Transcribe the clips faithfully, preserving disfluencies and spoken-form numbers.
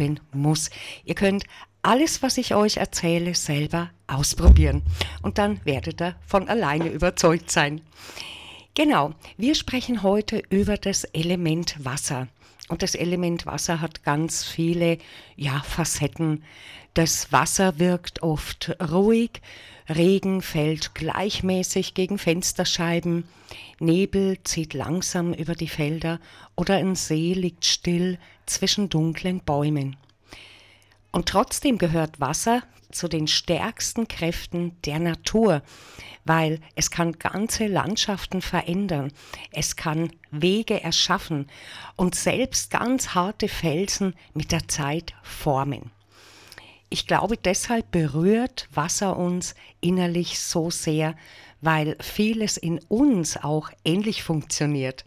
sein muss. Ihr könnt alles, was ich euch erzähle, selber ausprobieren und dann werdet ihr von alleine überzeugt sein. Genau, wir sprechen heute über das Element Wasser. Und das Element Wasser hat ganz viele ja, Facetten. Das Wasser wirkt oft ruhig, Regen fällt gleichmäßig gegen Fensterscheiben, Nebel zieht langsam über die Felder oder ein See liegt still zwischen dunklen Bäumen. Und trotzdem gehört Wasser zu den stärksten Kräften der Natur, weil es kann ganze Landschaften verändern, es kann Wege erschaffen und selbst ganz harte Felsen mit der Zeit formen. Ich glaube, deshalb berührt Wasser uns innerlich so sehr, weil vieles in uns auch ähnlich funktioniert.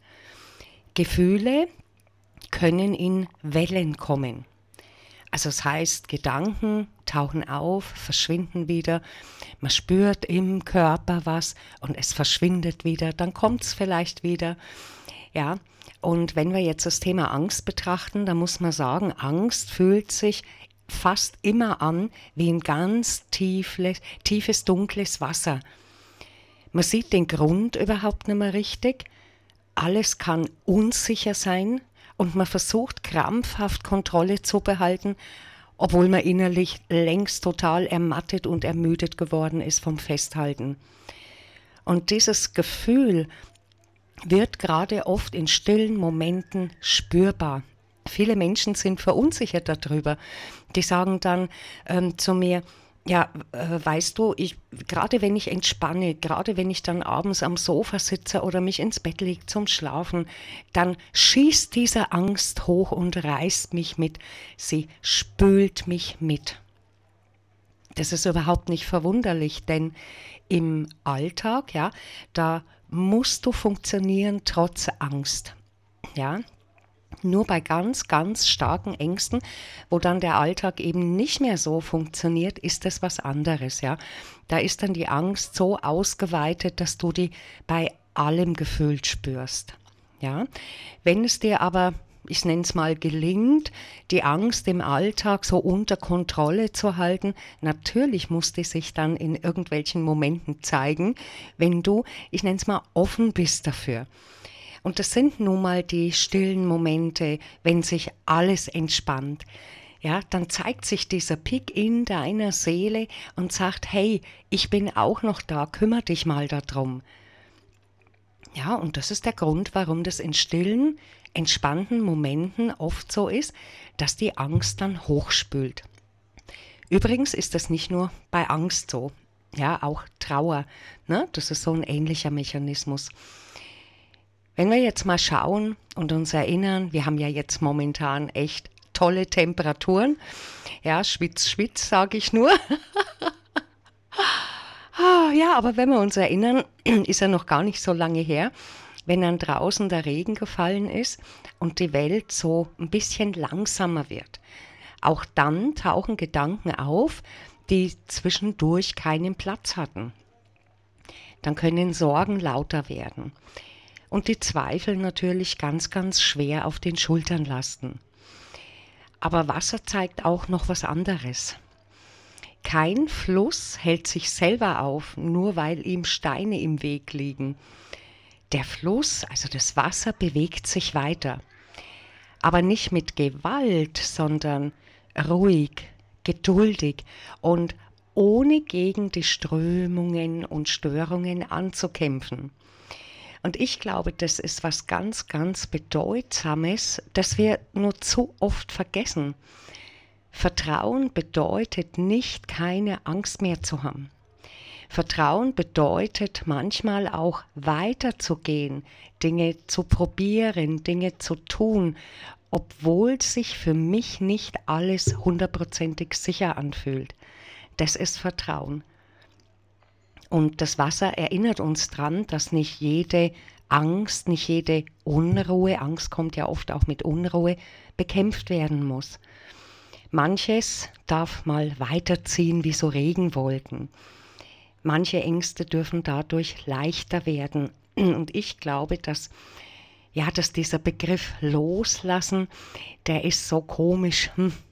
Gefühle können in Wellen kommen. Also das heißt, Gedanken tauchen auf, verschwinden wieder, man spürt im Körper was und es verschwindet wieder, dann kommt es vielleicht wieder. Ja, und wenn wir jetzt das Thema Angst betrachten, dann muss man sagen, Angst fühlt sich fast immer an wie ein ganz tiefes, tiefes, dunkles Wasser. Man sieht den Grund überhaupt nicht mehr richtig, alles kann unsicher sein, und man versucht krampfhaft Kontrolle zu behalten, obwohl man innerlich längst total ermattet und ermüdet geworden ist vom Festhalten. Und dieses Gefühl wird gerade oft in stillen Momenten spürbar. Viele Menschen sind verunsichert darüber. Die sagen dann ähm, zu mir, ja, äh, weißt du, ich, gerade wenn ich entspanne, gerade wenn ich dann abends am Sofa sitze oder mich ins Bett lege zum Schlafen, dann schießt diese Angst hoch und reißt mich mit. Sie spült mich mit. Das ist überhaupt nicht verwunderlich, denn im Alltag, ja, da musst du funktionieren trotz Angst, ja. Nur bei ganz, ganz starken Ängsten, wo dann der Alltag eben nicht mehr so funktioniert, ist das was anderes, ja. Da ist dann die Angst so ausgeweitet, dass du die bei allem gefühlt spürst, ja. Wenn es dir aber, ich nenne es mal, gelingt, die Angst im Alltag so unter Kontrolle zu halten, natürlich muss die sich dann in irgendwelchen Momenten zeigen, wenn du, ich nenne es mal, offen bist dafür. Und das sind nun mal die stillen Momente, wenn sich alles entspannt. Ja, dann zeigt sich dieser Pick in deiner Seele und sagt, hey, ich bin auch noch da, kümmere dich mal darum. Ja, und das ist der Grund, warum das in stillen, entspannten Momenten oft so ist, dass die Angst dann hochspült. Übrigens ist das nicht nur bei Angst so, ja, auch Trauer, ne? Das ist so ein ähnlicher Mechanismus. Wenn wir jetzt mal schauen und uns erinnern, wir haben ja jetzt momentan echt tolle Temperaturen. Ja, schwitz, schwitz, sage ich nur. Ja, aber wenn wir uns erinnern, ist ja noch gar nicht so lange her, wenn dann draußen der Regen gefallen ist und die Welt so ein bisschen langsamer wird. Auch dann tauchen Gedanken auf, die zwischendurch keinen Platz hatten. Dann können Sorgen lauter werden. Und die Zweifel natürlich ganz, ganz schwer auf den Schultern lasten. Aber Wasser zeigt auch noch was anderes. Kein Fluss hält sich selber auf, nur weil ihm Steine im Weg liegen. Der Fluss, also das Wasser, bewegt sich weiter. Aber nicht mit Gewalt, sondern ruhig, geduldig und ohne gegen die Strömungen und Störungen anzukämpfen. Und ich glaube, das ist was ganz, ganz Bedeutsames, das wir nur zu oft vergessen. Vertrauen bedeutet nicht, keine Angst mehr zu haben. Vertrauen bedeutet manchmal auch weiterzugehen, Dinge zu probieren, Dinge zu tun, obwohl sich für mich nicht alles hundertprozentig sicher anfühlt. Das ist Vertrauen. Und das Wasser erinnert uns daran, dass nicht jede Angst, nicht jede Unruhe, Angst kommt ja oft auch mit Unruhe, bekämpft werden muss. Manches darf mal weiterziehen wie so Regenwolken. Manche Ängste dürfen dadurch leichter werden. Und ich glaube, dass, ja, dass dieser Begriff Loslassen, der ist so komisch. Hm,